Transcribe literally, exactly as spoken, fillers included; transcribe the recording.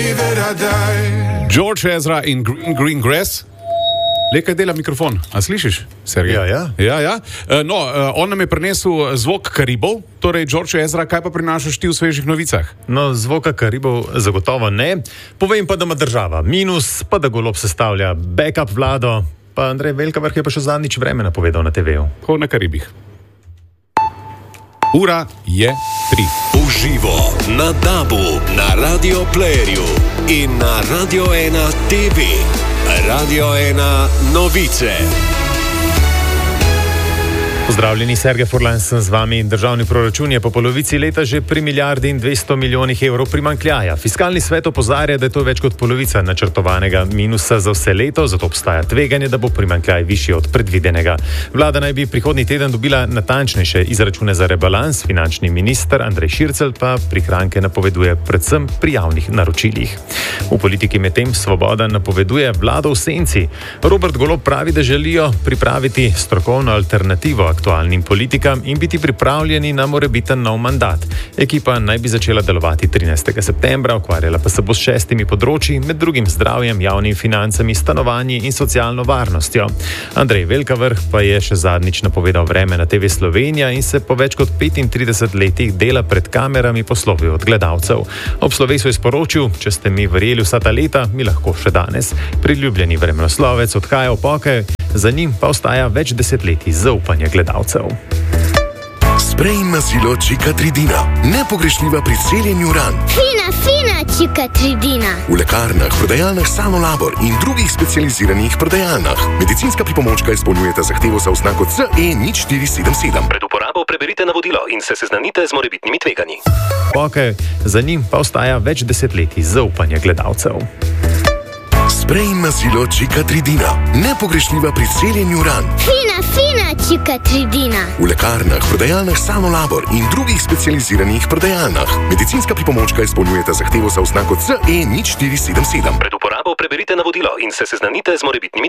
George Ezra in Green, Green Grass. Lekaj dela mikrofon. A slišiš, Sergej? Ja, ja. ja, ja. No, on nam je prinesel zvok Karibov. Torej, George Ezra, kaj pa prinašaš ti v svežih novicah? No, zvoka Karibov zagotovo ne. Povem pa, da ima država minus, pa da Golob sestavlja backup vlado, pa Andrej Velkavrh je pa še zadnjič vreme napovedal na te veju. Ko na Karibih. Ura je tri. Uživo na Dabu, na Radio Playerju in na Radio ena T V. Radio ena novice. Pozdravljeni, Sergej Furlan sem z vami. Državni proračun je po polovici leta že pri milijardi in dvesto milijonih evrov primanjkljaja. Fiskalni svet opozarja, da je to več kot polovica načrtovanega minusa za vse leto, zato obstaja tveganje, da bo primanjkljaj višji od predvidenega. Vlada naj bi prihodnji teden dobila natančnejše izračune za rebalans, finančni minister Andrej Šircelj pa prihranke napoveduje predvsem pri javnih naročilih. V politiki medtem Svoboda napoveduje vlado v senci. Robert Golob pravi, da želijo pripraviti strokovno alternativo aktualnim politikam in biti pripravljeni na morebiten nov mandat. Ekipa naj bi začela delovati trinajstega septembra, ukvarjala pa se bo s šestimi področji, med drugim zdravjem, javnimi financami, stanovanji in socialno varnostjo. Andrej Velkavrh pa je še zadnjič napovedal vreme na T V Slovenija in se po več kot petintridesetih letih dela pred kamerami poslovil od gledalcev. Ob slovesu je sporočil, če ste mi verjeli vsa ta leta, mi lahko še danes. Priljubljeni vremenoslovec odhaja v pokoj, za njim pa ostaja več desetletij zaupanja gledalcev. Sprej na silo Čikatridina. Nepogrešljiva pri celjenju ran. Fina, fina Čikatridina. V lekarnah, prodajalnah Sanolabor in drugih specializiranih prodajalnah. Medicinska pripomočka izpolnjujeta zahtevo za oznako C E nič štiri sedem sedem. Pred uporabo preberite navodilo in se seznanite z morebitnimi tveganji. Pokoj, za njim pa ostaja več desetletij zaupanja gledalcev. Sprej na silo Čikatridina. Nepogrešljiva pri celjenju ran. Fina, fina Čikatridina. V lekarnah, prodajalnah Sanolabor in drugih specializiranih prodajalnah. Medicinska pripomočka izpolnjujeta zahtevo za oznako C E nič štiri sedem sedem. Pred uporabo preberite navodilo in se seznanite z morebitnimi